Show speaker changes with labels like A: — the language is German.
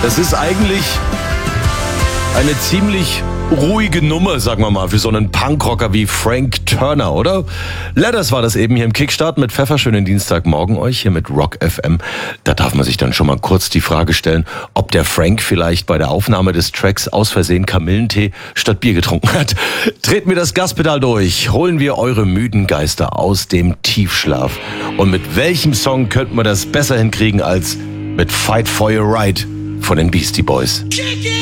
A: Das ist eigentlich eine ziemlich ruhige Nummer, sagen wir mal, für so einen Punkrocker wie Frank Turner, oder? Letters war das eben hier im Kickstart mit Pfeffer. Schönen Dienstagmorgen euch hier mit Rock FM. Da darf man sich dann schon mal kurz die Frage stellen, ob der Frank vielleicht bei der Aufnahme des Tracks aus Versehen Kamillentee statt Bier getrunken hat. Treten wir das Gaspedal durch, holen wir eure müden Geister aus dem Tiefschlaf. Und mit welchem Song könnte man das besser hinkriegen als mit Fight for Your Right von den Beastie Boys?
B: Kick it!